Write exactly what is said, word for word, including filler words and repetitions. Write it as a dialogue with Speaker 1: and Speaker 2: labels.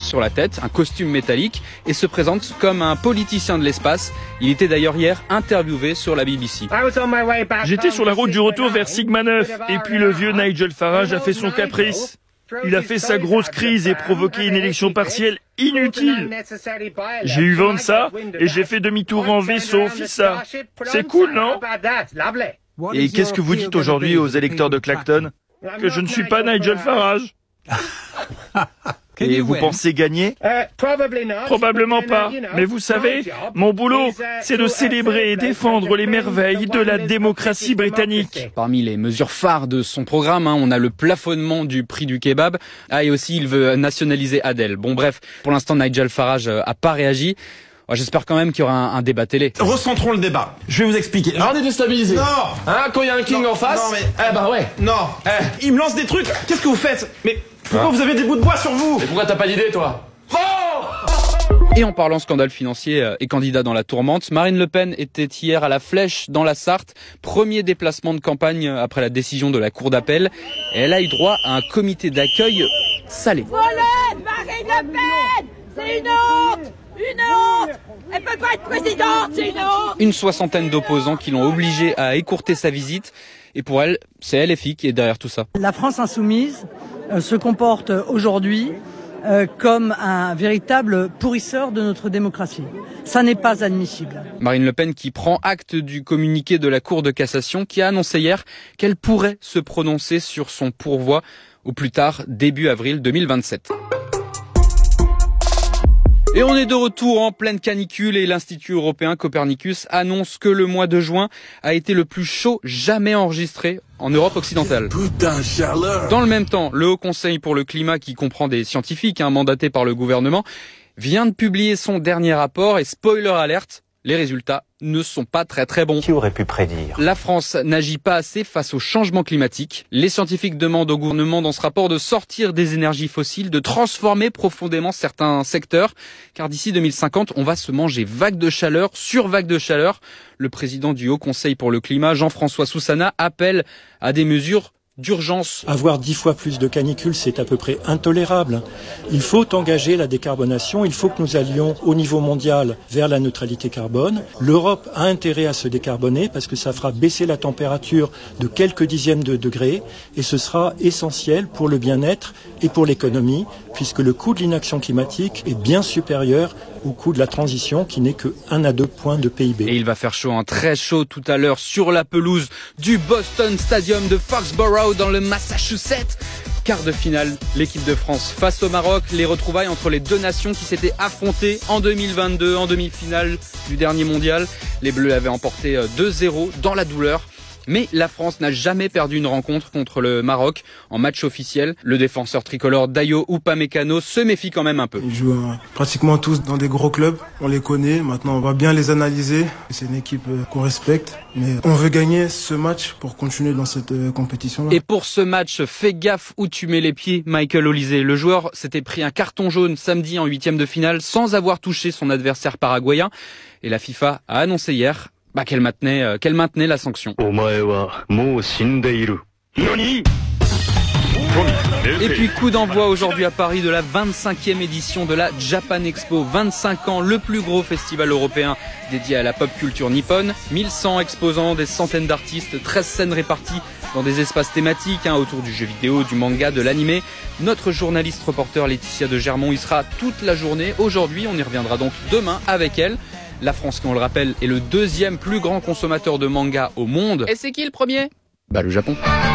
Speaker 1: sur la tête, un costume métallique, et se présente comme un politicien de l'espace. Il était d'ailleurs hier interviewé sur la B B C.
Speaker 2: J'étais sur la route du retour vers Sigma neuf, et puis le vieux Nigel Farage a fait son caprice. Il a fait sa grosse crise et provoqué une élection partielle inutile. J'ai eu vent de ça et j'ai fait demi-tour en vaisseau, fissa. C'est cool, non? Et qu'est-ce que vous dites aujourd'hui aux électeurs de Clacton? Que je ne suis pas Nigel Farage. Et vous pensez gagner? Probablement pas. Mais vous savez, mon boulot, c'est de célébrer et défendre les merveilles de la démocratie britannique.
Speaker 1: Parmi les mesures phares de son programme, hein, on a le plafonnement du prix du kebab. Ah, et aussi, il veut nationaliser Adele. Bon, bref, pour l'instant, Nigel Farage a pas réagi. J'espère quand même qu'il y aura un, un débat télé.
Speaker 3: Recentrons le débat. Je vais vous expliquer.
Speaker 4: Alors, on est déstabilisé.
Speaker 3: Non.
Speaker 4: Hein, quand il y a un king
Speaker 3: non,
Speaker 4: en face.
Speaker 3: Non, mais...
Speaker 4: Eh bah ouais.
Speaker 3: Non. Eh, il me lance des trucs. Qu'est-ce que vous faites? Mais pourquoi hein vous avez des bouts de bois sur vous?
Speaker 4: Et pourquoi t'as pas d'idée, toi? Oh!
Speaker 1: Et en parlant scandale financier et candidat dans la tourmente, Marine Le Pen était hier à la Flèche dans la Sarthe, premier déplacement de campagne après la décision de la Cour d'appel. Et elle a eu droit à un comité d'accueil salé.
Speaker 5: Volez, Marine Le Pen, c'est une honte, une honte. Elle peut pas être présidente, c'est une honte.
Speaker 1: Une soixantaine d'opposants qui l'ont obligée à écourter sa visite. Et pour elle, c'est L F I qui est derrière tout ça.
Speaker 6: La France insoumise euh, se comporte aujourd'hui Euh, comme un véritable pourrisseur de notre démocratie. Ça n'est pas admissible.
Speaker 1: Marine Le Pen qui prend acte du communiqué de la Cour de cassation qui a annoncé hier qu'elle pourrait se prononcer sur son pourvoi au plus tard début avril deux mille vingt-sept. Et on est de retour en pleine canicule et l'Institut européen Copernicus annonce que le mois de juin a été le plus chaud jamais enregistré en Europe occidentale.
Speaker 4: Putain, chaleur.
Speaker 1: Dans le même temps, le Haut Conseil pour le climat, qui comprend des scientifiques hein, mandatés par le gouvernement, vient de publier son dernier rapport et spoiler alerte, les résultats ne sont pas très très bons.
Speaker 7: Qui aurait pu prédire?
Speaker 1: La France n'agit pas assez face au changement climatique. Les scientifiques demandent au gouvernement dans ce rapport de sortir des énergies fossiles, de transformer profondément certains secteurs, car d'ici deux mille cinquante, on va se manger vague de chaleur sur vague de chaleur. Le président du Haut Conseil pour le climat, Jean-François Soussana, appelle à des mesures d'urgence.
Speaker 8: Avoir dix fois plus de canicules, c'est à peu près intolérable. Il faut engager la décarbonation, il faut que nous allions au niveau mondial vers la neutralité carbone. L'Europe a intérêt à se décarboner parce que ça fera baisser la température de quelques dixièmes de degrés et ce sera essentiel pour le bien-être et pour l'économie puisque le coût de l'inaction climatique est bien supérieur au coût de la transition qui n'est que un à deux points de P I B.
Speaker 1: Et il va faire chaud, hein, très chaud tout à l'heure sur la pelouse du Boston Stadium de Foxborough dans le Massachusetts. Quart de finale, l'équipe de France face au Maroc, les retrouvailles entre les deux nations qui s'étaient affrontées en deux mille vingt-deux, en demi-finale du dernier mondial. Les Bleus avaient emporté deux zéro dans la douleur. Mais la France n'a jamais perdu une rencontre contre le Maroc en match officiel. Le défenseur tricolore Dayo Upamecano se méfie quand même un peu.
Speaker 9: Ils jouent euh, pratiquement tous dans des gros clubs, on les connaît, maintenant on va bien les analyser. C'est une équipe euh, qu'on respecte, mais on veut gagner ce match pour continuer dans cette euh, compétition-là.
Speaker 1: Et pour ce match, fais gaffe où tu mets les pieds, Michael Olise. Le joueur s'était pris un carton jaune samedi en huitième de finale sans avoir touché son adversaire paraguayen. Et la FIFA a annoncé hier Bah qu'elle maintenait, euh, qu'elle maintenait la sanction. Et puis coup d'envoi aujourd'hui à Paris de la vingt-cinquième édition de la Japan Expo. vingt-cinq ans, le plus gros festival européen dédié à la pop culture nippone. mille cent exposants, des centaines d'artistes, treize scènes réparties dans des espaces thématiques hein, autour du jeu vidéo, du manga, de l'animé. Notre journaliste reporter Laetitia de Germont y sera toute la journée. Aujourd'hui, on y reviendra donc demain avec elle. La France, on le rappelle, est le deuxième plus grand consommateur de manga au monde. Et c'est qui le premier ? Bah le Japon.